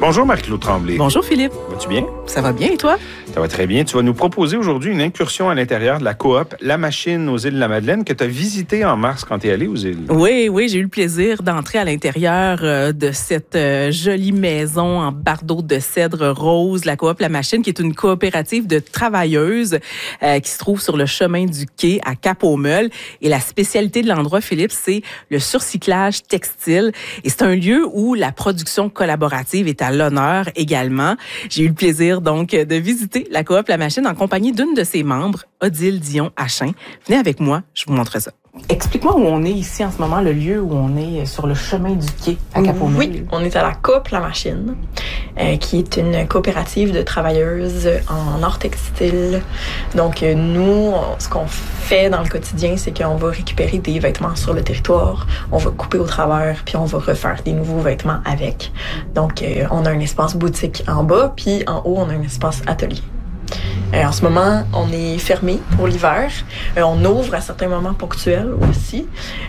Bonjour Marie-Claude Tremblay. Bonjour Philippe. Vas-tu bien? Ça va bien et toi? Ça va très bien. Tu vas nous proposer aujourd'hui une incursion à l'intérieur de la coop La Machine aux îles de la Madeleine que tu as visitée en mars quand tu es allé aux îles. Oui, j'ai eu le plaisir d'entrer à l'intérieur de cette jolie maison en bardeaux de cèdre rose, la coop La Machine, qui est une coopérative de travailleuses qui se trouve sur le chemin du quai à Cap-aux-Meules. Et la spécialité de l'endroit, Philippe, c'est le surcyclage textile. Et c'est un lieu où la production collaborative est à l'honneur également. J'ai eu le plaisir donc de visiter la coop La Machine en compagnie d'une de ses membres, Odile Dion-Achin. Venez avec moi, je vous montre ça. Explique-moi où on est ici en ce moment, le lieu où on est sur le chemin du quai à Cap-aux-Meules. Oui, on est à la coop La Machine, qui est une coopérative de travailleuses en art textile. Donc nous, ce qu'on fait dans le quotidien, c'est qu'on va récupérer des vêtements sur le territoire, on va couper au travers, puis on va refaire des nouveaux vêtements avec. Donc on a un espace boutique en bas, puis en haut, on a un espace atelier. En ce moment, on est fermé pour l'hiver. On ouvre à certains moments ponctuels aussi.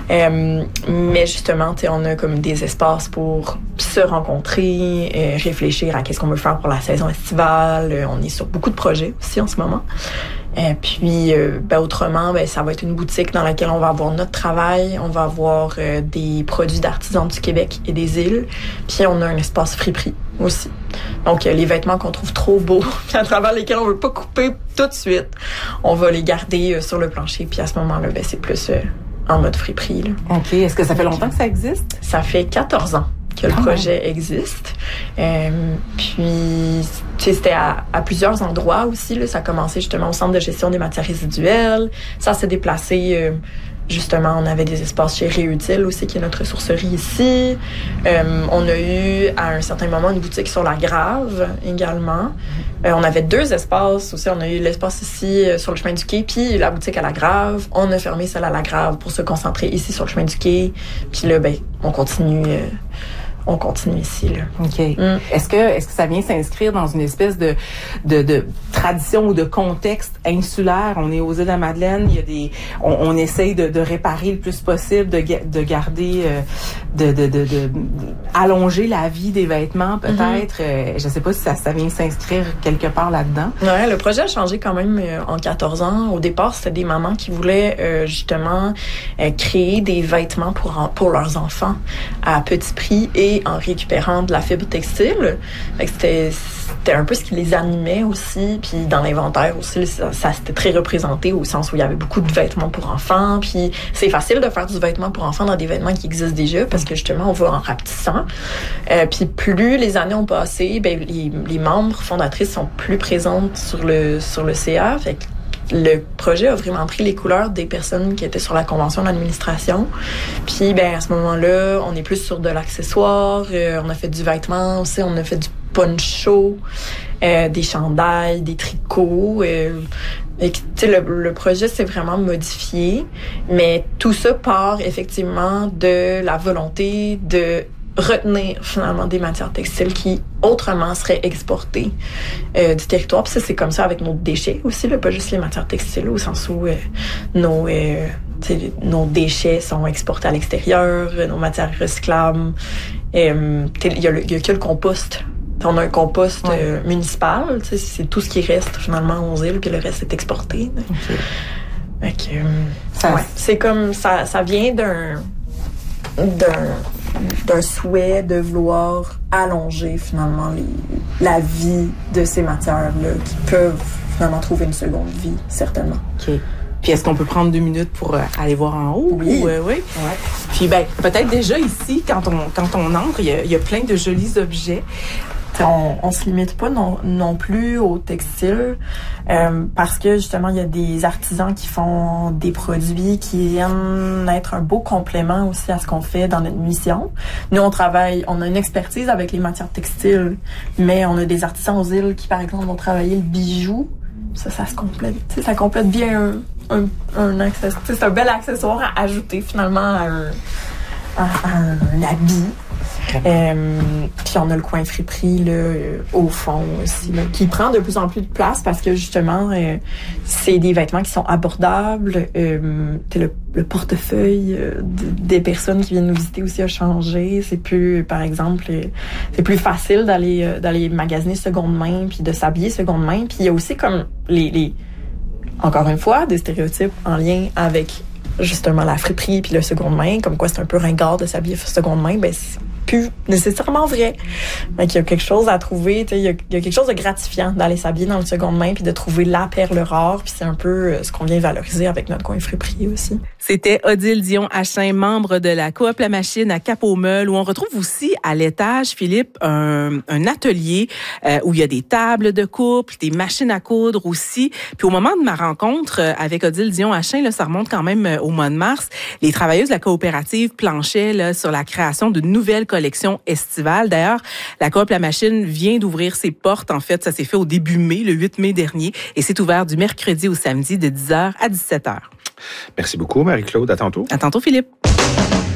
Mais justement, on a comme des espaces pour se rencontrer, réfléchir à qu'est-ce qu'on veut faire pour la saison estivale. On est sur beaucoup de projets aussi en ce moment. Puis, autrement, ça va être une boutique dans laquelle on va avoir notre travail, on va avoir des produits d'artisans du Québec et des îles, puis on a un espace friperie aussi. Donc, les vêtements qu'on trouve trop beaux, puis à travers lesquels on veut pas couper tout de suite, on va les garder sur le plancher, puis à ce moment-là, c'est plus en mode friperie. Là. OK. Est-ce que ça fait longtemps que ça existe? Ça fait 14 ans que le projet existe. Puis, c'était à plusieurs endroits aussi. Là. Ça a commencé justement au Centre de gestion des matières résiduelles. Ça s'est déplacé, justement, on avait des espaces chez Réutile aussi, qui est notre ressourcerie ici. On a eu, à un certain moment, une boutique sur la Grave également. On avait 2 espaces aussi. On a eu l'espace ici sur le chemin du quai, puis la boutique à la Grave. On a fermé celle à la Grave pour se concentrer ici sur le chemin du quai. Puis là, on continue ici, là. OK. Est-ce que ça vient s'inscrire dans une espèce de tradition ou de contexte insulaire? On est aux îles de la Madeleine, il y a on essaye de réparer le plus possible, de garder, allonger la vie des vêtements, peut-être. Je sais pas si ça vient s'inscrire quelque part là-dedans. Ouais, le projet a changé quand même en 14 ans. Au départ, c'était des mamans qui voulaient, justement, créer des vêtements pour leurs enfants à petit prix et en récupérant de la fibre textile. Fait que c'était un peu ce qui les animait aussi. Puis dans l'inventaire aussi, ça s'était très représenté au sens où il y avait beaucoup de vêtements pour enfants. Puis c'est facile de faire du vêtement pour enfants dans des vêtements qui existent déjà parce que justement, on va en rapetissant. Puis plus les années ont passé, les membres fondatrices sont plus présentes sur le CA. Fait que le projet a vraiment pris les couleurs des personnes qui étaient sur la convention d'administration. Puis, à ce moment-là, on est plus sur de l'accessoire. On a fait du vêtement aussi. On a fait du poncho, des chandails, des tricots. Le projet s'est vraiment modifié. Mais tout ça part effectivement de la volonté de retenir finalement des matières textiles qui autrement seraient exportées du territoire. Puis ça, c'est comme ça avec nos déchets aussi, là, pas juste les matières textiles, au sens où nos déchets sont exportés à l'extérieur, nos matières recyclables. Il y a que le compost. On a un compost municipal, c'est tout ce qui reste finalement aux îles, puis le reste est exporté. Okay. C'est comme ça vient d'un souhait de vouloir allonger finalement la vie de ces matières-là qui peuvent finalement trouver une seconde vie, certainement. OK. Puis est-ce qu'on peut prendre 2 minutes pour aller voir en haut? Oui. Oui. Ouais. Puis peut-être déjà ici, quand on entre, il y a plein de jolis objets. On se limite pas non plus au textile parce que justement il y a des artisans qui font des produits qui viennent être un beau complément aussi à ce qu'on fait dans notre mission. Nous on a une expertise avec les matières textiles, mais on a des artisans aux îles qui par exemple vont travailler le bijou. Ça se complète. Ça complète bien un accessoire. C'est un bel accessoire à ajouter finalement à un habit. Puis on a le coin friperie là, au fond aussi, là, qui prend de plus en plus de place parce que justement, c'est des vêtements qui sont abordables. Le portefeuille des personnes qui viennent nous visiter aussi a changé. C'est plus, par exemple, c'est plus facile d'aller magasiner seconde main puis de s'habiller seconde main. Puis il y a aussi comme encore une fois, des stéréotypes en lien avec justement la friperie puis le seconde main, comme quoi c'est un peu ringard de s'habiller seconde main. Ben c'est plus nécessairement vrai. Donc, il y a quelque chose à trouver, il y a quelque chose de gratifiant d'aller s'habiller dans le seconde main puis de trouver la perle rare, puis c'est un peu ce qu'on vient valoriser avec notre coin friperie aussi. C'était Odile Dion-Achin, membre de la Coop La Machine à Cap-aux-Meules, où on retrouve aussi à l'étage, Philippe, un atelier où il y a des tables de couple, des machines à coudre aussi. Puis au moment de ma rencontre avec Odile Dion-Achin, là, ça remonte quand même au mois de mars, les travailleuses de la coopérative planchaient là, sur la création d'une nouvelle collection estivale. D'ailleurs, la Coop La Machine vient d'ouvrir ses portes. En fait, ça s'est fait au début mai, le 8 mai dernier, et c'est ouvert du mercredi au samedi de 10h à 17h. Merci beaucoup, Marie-Claude. À tantôt. À tantôt, Philippe.